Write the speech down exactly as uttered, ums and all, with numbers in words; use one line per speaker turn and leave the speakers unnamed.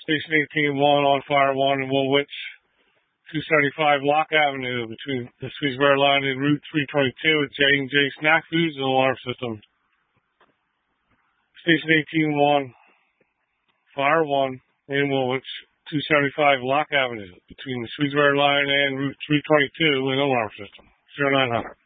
Station eighteen one on Fire one in Woolwich, two seventy-five Lock Avenue between the Swedesbury line and Route three twenty-two at J and J Snack Foods and Alarm System. Station eighteen one, Fire one in Woolwich, two seventy-five Lock Avenue between the Swedesbury line and Route three twenty-two and Alarm System. zero nine hundred.